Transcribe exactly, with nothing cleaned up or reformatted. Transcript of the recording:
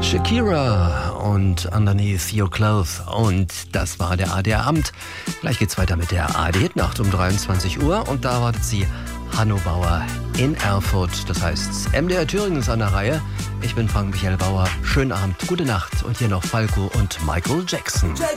Shakira und Underneath Your Clothes. Und das war der A D R-Abend. Gleich geht's weiter mit der A D Hit-Nacht um dreiundzwanzig Uhr. Und da wartet sie Hanno Bauer in Erfurt. Das heißt, M D R Thüringen ist an der Reihe. Ich bin Frank-Michael Bauer. Schönen Abend, gute Nacht. Und hier noch Falco und Michael Jackson.